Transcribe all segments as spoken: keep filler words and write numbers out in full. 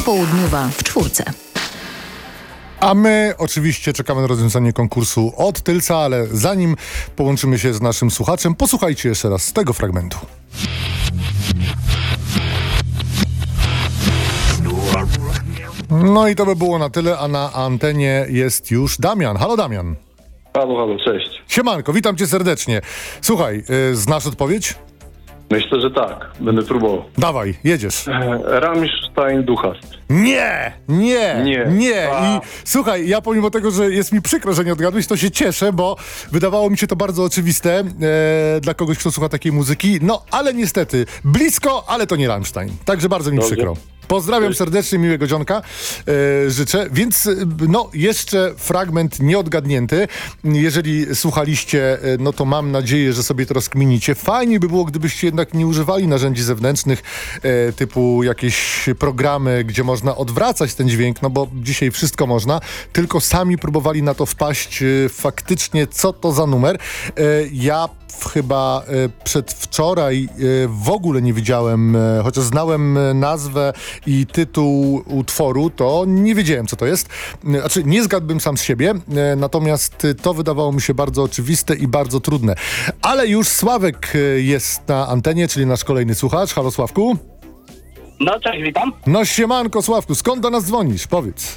Popołudniowa w czwórce. A my oczywiście czekamy na rozwiązanie konkursu od Tylca, ale zanim połączymy się z naszym słuchaczem, posłuchajcie jeszcze raz z tego fragmentu. No i to by było na tyle, a na antenie jest już Damian. Halo Damian. Halo, halo, cześć. Siemanko, witam cię serdecznie. Słuchaj, yy, znasz odpowiedź? Myślę, że tak. Będę próbował. Dawaj, jedziesz. E, Rammstein Duchast. Nie, nie, nie. Nie. I słuchaj, ja pomimo tego, że jest mi przykro, że nie odgadłeś, to się cieszę, bo wydawało mi się to bardzo oczywiste e, dla kogoś, kto słucha takiej muzyki. No, ale niestety, blisko, ale to nie Rammstein. Także bardzo mi Dobrze. przykro. Pozdrawiam Cześć. serdecznie, miłego dzionka e, życzę. Więc no, jeszcze fragment nieodgadnięty. Jeżeli słuchaliście, e, no to mam nadzieję, że sobie to rozkminicie. Fajnie by było, gdybyście jednak nie używali narzędzi zewnętrznych, e, typu jakieś programy, gdzie można odwracać ten dźwięk, no bo dzisiaj wszystko można, tylko sami próbowali na to wpaść e, faktycznie, co to za numer. E, ja chyba e, przedwczoraj e, w ogóle nie widziałem, e, chociaż znałem e, nazwę i tytuł utworu, to nie wiedziałem, co to jest. E, znaczy, nie zgadłbym sam z siebie, e, natomiast e, to wydawało mi się bardzo oczywiste i bardzo trudne. Ale już Sławek e, jest na antenie, czyli nasz kolejny słuchacz. Halo, Sławku. No cześć, witam. No siemanko, Sławku, skąd do nas dzwonisz? Powiedz.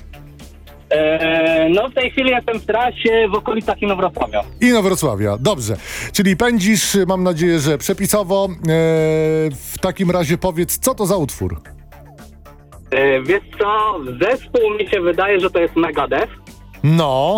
Eee, no w tej chwili jestem w trasie w okolicach Inowrocławia. Inowrocławia, dobrze. Czyli pędzisz, mam nadzieję, że przepisowo. E, w takim razie powiedz, co to za utwór? Eee, wiesz co, zespół mi się wydaje, że to jest Megadeth, No,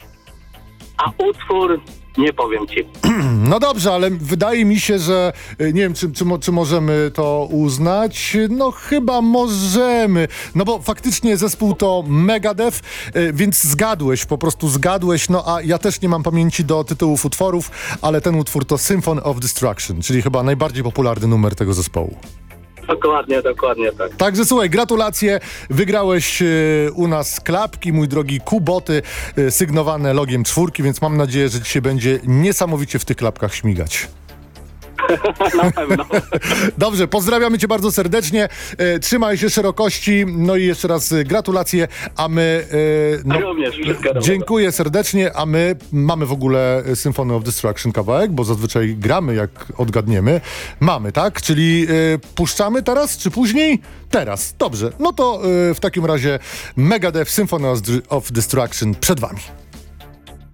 a utwór nie powiem ci. no dobrze, ale wydaje mi się, że e, nie wiem, czy, czy, mo- czy możemy to uznać. No chyba możemy, no bo faktycznie zespół to Megadeth, e, więc zgadłeś, po prostu zgadłeś, no a ja też nie mam pamięci do tytułów utworów, ale ten utwór to Symphony of Destruction, czyli chyba najbardziej popularny numer tego zespołu. Dokładnie, dokładnie tak. Także słuchaj, gratulacje, wygrałeś e, u nas klapki, mój drogi Kuboty, e, sygnowane logiem czwórki, więc mam nadzieję, że dzisiaj będzie niesamowicie w tych klapkach śmigać. Na pewno. Dobrze, pozdrawiamy cię bardzo serdecznie, e, trzymaj się szerokości, no i jeszcze raz e, gratulacje, a my... E, no, Również wszystkiego dobrego. dziękuję serdecznie, a my mamy w ogóle Symphony of Destruction kawałek, bo zazwyczaj gramy jak odgadniemy. Mamy, tak? Czyli e, puszczamy teraz, czy później? Teraz. Dobrze, no to e, w takim razie Megadeth Symphony of Destruction przed wami.